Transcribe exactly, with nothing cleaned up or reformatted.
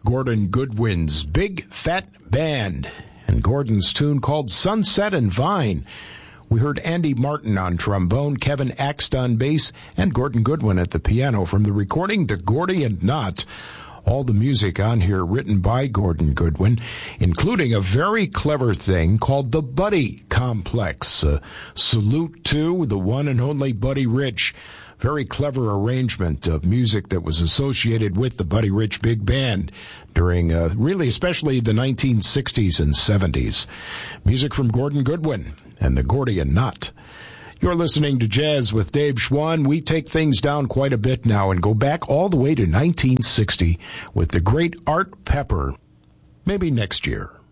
Gordon Goodwin's Big Fat Band, and Gordon's tune called Sunset and Vine. We heard Andy Martin on trombone, Kevin Axt on bass, and Gordon Goodwin at the piano from the recording The Gordian Knot. All the music on here written by Gordon Goodwin, including a very clever thing called the Buddy Complex. Uh, salute to the one and only Buddy Rich. Very clever arrangement of music that was associated with the Buddy Rich Big Band during, uh, really, especially the nineteen sixties and seventies. Music from Gordon Goodwin and the Gordian Knot. You're listening to Jazz with Dave Schwann. We take things down quite a bit now and go back all the way to nineteen sixty with the great Art Pepper. Maybe next year.